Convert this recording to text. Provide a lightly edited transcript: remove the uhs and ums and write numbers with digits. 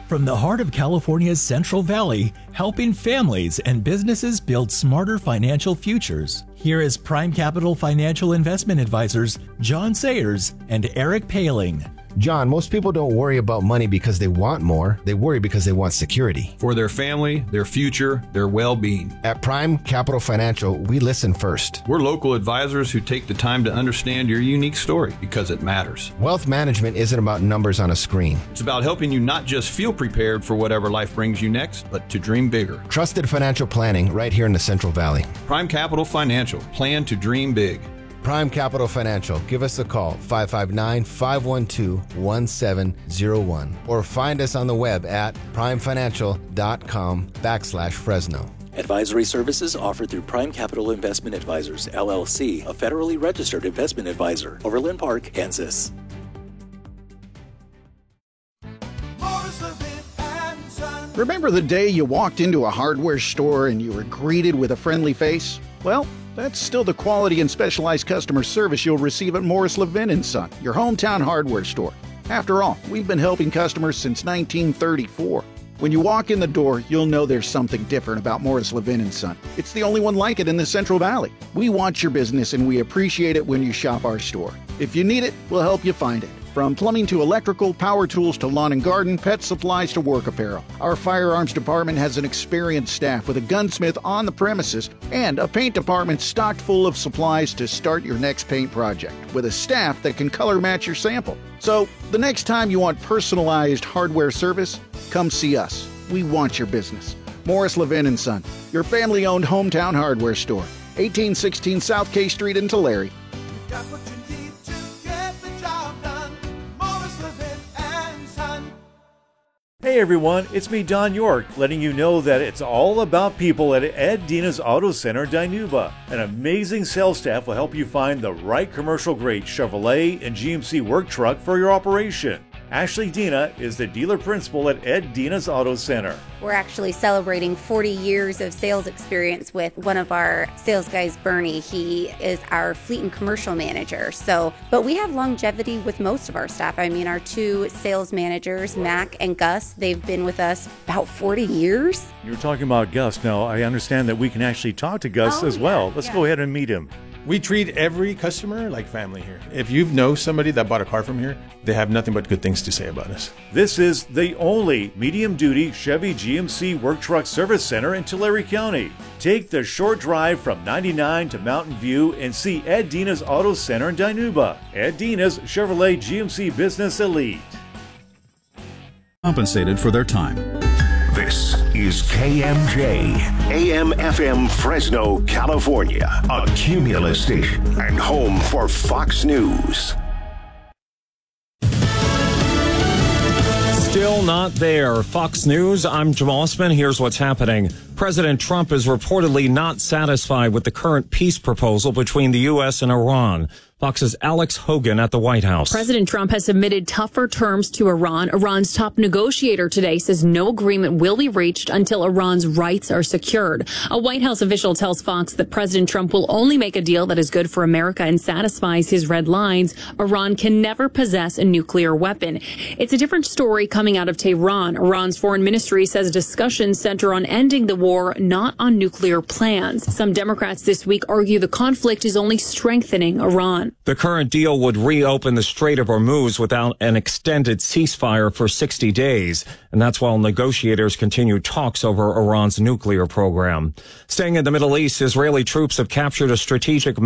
From the heart of California's Central Valley, helping families and businesses build smarter financial futures. Here is Prime Capital Financial Investment Advisors John Sayers and Eric Paling. John, most people don't worry about money because they want more. They worry because they want security. For their family, their future, their well-being. At Prime Capital Financial, we listen first. We're local advisors who take the time to understand your unique story because it matters. Wealth management isn't about numbers on a screen. It's about helping you not just feel prepared for whatever life brings you next, but to dream bigger. Trusted financial planning right here in the Central Valley. Prime Capital Financial. Plan to dream big. Prime Capital Financial. Give us a call, 559-512-1701, or find us on the web at primefinancial.com/Fresno. Advisory services offered through Prime Capital Investment Advisors, LLC, a federally registered investment advisor. Overland Park, Kansas. Remember the day you walked into a hardware store and you were greeted with a friendly face? Well, that's still the quality and specialized customer service you'll receive at Morris Levin & Son, your hometown hardware store. After all, we've been helping customers since 1934. When you walk in the door, you'll know there's something different about Morris Levin & Son. It's the only one like it in the Central Valley. We want your business and we appreciate it when you shop our store. If you need it, we'll help you find it. From plumbing to electrical, power tools to lawn and garden, pet supplies to work apparel, our firearms department has an experienced staff with a gunsmith on the premises and a paint department stocked full of supplies to start your next paint project with a staff that can color match your sample. So, the next time you want personalized hardware service, come see us. We want your business. Morris Levin & Son, your family-owned hometown hardware store, 1816 South K Street in Tulare. Hey everyone, it's me, Don York, letting you know that it's all about people at Ed Dina's Auto Center, Dinuba. An amazing sales staff will help you find the right commercial-grade Chevrolet and GMC work truck for your operation. Ashley Dina is the dealer principal at Ed Dina's Auto Center. We're actually celebrating 40 years of sales experience with one of our sales guys, Bernie. He is our fleet and commercial manager. But we have longevity with most of our staff. I mean, our two sales managers, Mac and Gus, they've been with us about 40 years. You're talking about Gus. Now, I understand that we can actually talk to Gus as well. Let's go ahead and meet him. We treat every customer like family here. If you know somebody that bought a car from here, they have nothing but good things to say about us. This is the only medium-duty Chevy GMC Work Truck Service Center in Tulare County. Take the short drive from 99 to Mountain View and see Ed Dina's Auto Center in Dinuba. Ed Dina's Chevrolet GMC Business Elite. Compensated for their time. This is KMJ, AM/FM Fresno, California, a Cumulus station and home for Fox News. Still not there. Fox News, I'm Jim Osman. Here's what's happening. President Trump is reportedly not satisfied with the current peace proposal between the U.S. and Iran. Fox's Alex Hogan at the White House. President Trump has submitted tougher terms to Iran. Iran's top negotiator today says no agreement will be reached until Iran's rights are secured. A White House official tells Fox that President Trump will only make a deal that is good for America and satisfies his red lines. Iran can never possess a nuclear weapon. It's a different story coming out of Tehran. Iran's foreign ministry says discussions center on ending the war, not on nuclear plans. Some Democrats this week argue the conflict is only strengthening Iran. The current deal would reopen the Strait of Hormuz without an extended ceasefire for 60 days, and that's while negotiators continue talks over Iran's nuclear program. Staying in the Middle East, Israeli troops have captured a strategic